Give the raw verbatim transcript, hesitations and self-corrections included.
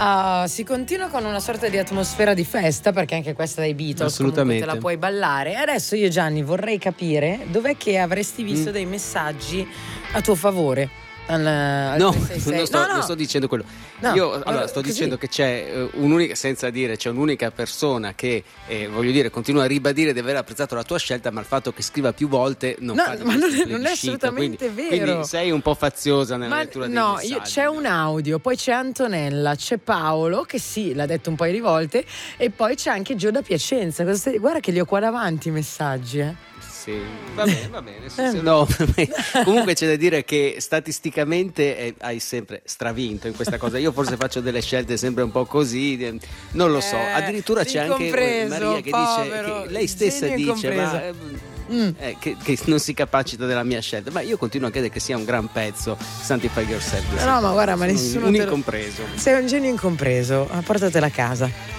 Uh, si continua con una sorta di atmosfera di festa, perché anche questa dei Beatles assolutamente te la puoi ballare. E adesso io, Gianni, vorrei capire dov'è che avresti visto mm. dei messaggi a tuo favore. Al, al no, tre sei sei. non sto, no, no. non sto dicendo quello. No, io allora sto così. dicendo che c'è uh, un'unica, senza dire, c'è un'unica persona che eh, voglio dire, continua a ribadire di aver apprezzato la tua scelta, ma il fatto che scriva più volte non no, fa di ma non è, non è assolutamente assolutamente quindi, vero. Quindi sei un po' faziosa nella ma lettura dei no, messaggi. Io, c'è un audio, poi c'è Antonella, c'è Paolo che sì, l'ha detto un paio di volte, e poi c'è anche Gio da Piacenza. Cosa stai... Guarda che li ho qua davanti i messaggi, eh. Sì, va bene, va bene. Sì, sì, no, comunque c'è da dire che statisticamente eh, hai sempre stravinto in questa cosa. Io forse faccio delle scelte sempre un po' così, eh, non lo so. Addirittura c'è anche Maria che povero, dice che lei stessa dice ma, eh, mm. eh, che, che non si capacita della mia scelta. Ma io continuo a credere che sia un gran pezzo Sanctify Yourself. No, no, ma guarda, ma nessuno un te lo... incompreso. Sei un genio incompreso. Portatela a casa.